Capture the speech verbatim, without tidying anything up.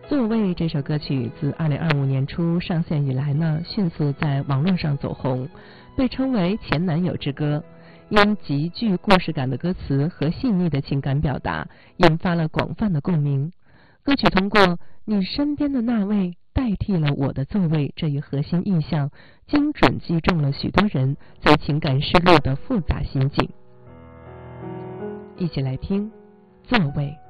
座位这首歌曲自二零二五年初上线以来呢，迅速在网络上走红，被称为前男友之歌。因极具故事感的歌词和细腻的情感表达，引发了广泛的共鸣。歌曲通过你身边的那位代替了我的座位这一核心意象，精准击中了许多人在情感失落的复杂心境。一起来听《座位》。